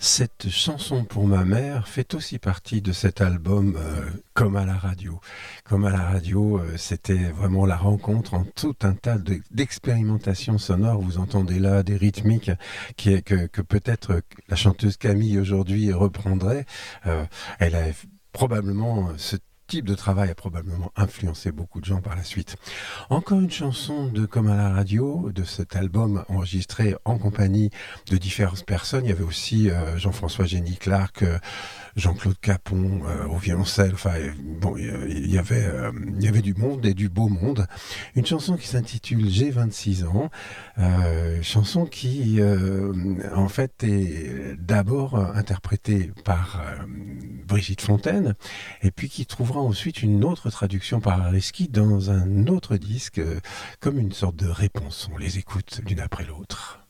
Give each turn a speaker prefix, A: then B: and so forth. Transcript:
A: Cette chanson pour ma mère fait aussi partie de cet album Comme à la radio. Comme à la radio, c'était vraiment la rencontre en tout un tas d'expérimentations sonores. Vous entendez là des rythmiques que peut-être la chanteuse Camille aujourd'hui reprendrait. Euh, Elle a probablement ce type de travail a probablement influencé beaucoup de gens par la suite. Encore une chanson de Comme à la radio, de cet album enregistré en compagnie de différentes personnes. Il y avait aussi Jean-François Jenny Clark, Jean-Claude Capon au violoncelle. Enfin, bon, il y avait du monde et du beau monde. Une chanson qui s'intitule J'ai 26 ans. Chanson qui, en fait, est d'abord interprétée par Brigitte Fontaine et puis qui trouvera ensuite une autre traduction par Ariski dans un autre disque comme une sorte de réponse. On les écoute l'une après l'autre.